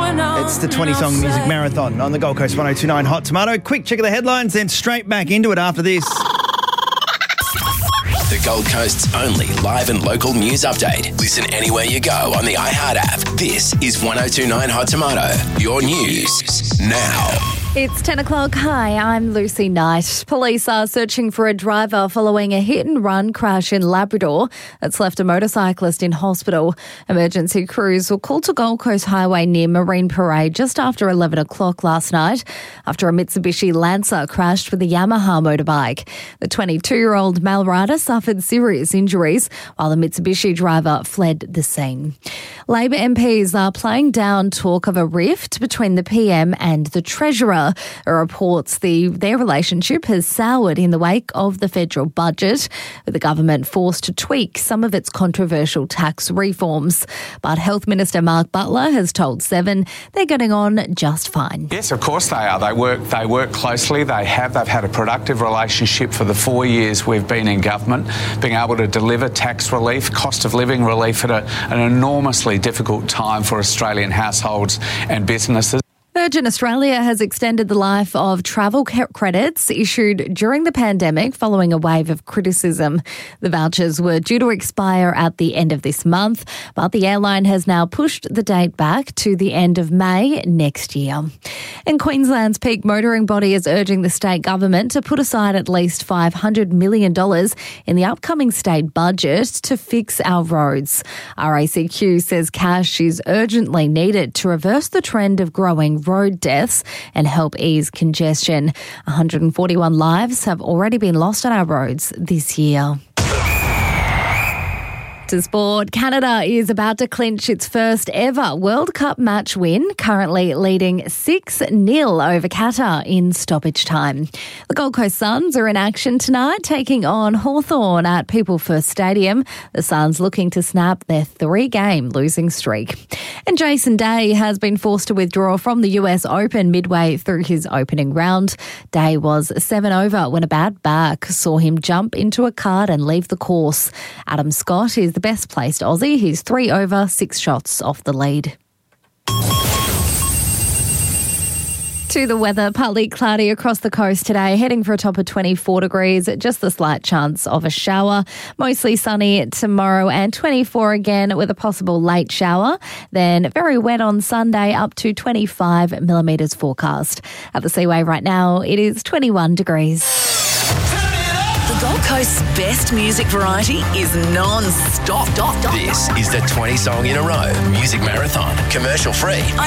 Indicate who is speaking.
Speaker 1: It's the 20-song music marathon on the Gold Coast 102.9 Hot Tomato. Quick check of the headlines, then straight back into it after this.
Speaker 2: The Gold Coast's only live and local news update. Listen anywhere you go on the iHeart app. This is 102.9 Hot Tomato. Your news now.
Speaker 3: It's 10 o'clock. Hi, I'm Lucy Knight. Police are searching for a driver following a hit-and-run crash in Labrador that's left a motorcyclist in hospital. Emergency crews were called to Gold Coast Highway near Marine Parade just after 11 o'clock last night after a Mitsubishi Lancer crashed with a Yamaha motorbike. The 22-year-old male rider suffered serious injuries while the Mitsubishi driver fled the scene. Labor MPs are playing down talk of a rift between the PM and the Treasurer. Reports their relationship has soured in the wake of the federal budget, with the government forced to tweak some of its controversial tax reforms. But Health Minister Mark Butler has told Seven they're getting on just fine.
Speaker 4: Yes, of course they are. They work closely. They've had a productive relationship for the 4 years we've been in government, being able to deliver tax relief, cost of living relief at an enormously difficult time for Australian households and businesses.
Speaker 3: Virgin Australia has extended the life of travel credits issued during the pandemic following a wave of criticism. The vouchers were due to expire at the end of this month, but the airline has now pushed the date back to the end of May next year. And Queensland's peak motoring body is urging the state government to put aside at least $500 million in the upcoming state budget to fix our roads. RACQ says cash is urgently needed to reverse the trend of growing road deaths and help ease congestion. 141 lives have already been lost on our roads this year. To sport, Canada is about to clinch its first ever World Cup match win, currently leading 6-0 over Qatar in stoppage time. The Gold Coast Suns are in action tonight, taking on Hawthorn at People First Stadium. The Suns looking to snap their 3-game losing streak. And Jason Day has been forced to withdraw from the US Open midway through his opening round. Day was 7 over when a bad back saw him jump into a cart and leave the course. Adam Scott is the best placed Aussie. He's 3 over, 6 shots off the lead. To the weather, partly cloudy across the coast today, heading for a top of 24 degrees, just a slight chance of a shower. Mostly sunny tomorrow and 24 again with a possible late shower. Then very wet on Sunday, up to 25 millimetres forecast. At the Seaway right now, it is 21 degrees.
Speaker 5: The Gold Coast's best music variety is non-stop.
Speaker 2: This is the 20 song in a row music marathon, commercial free.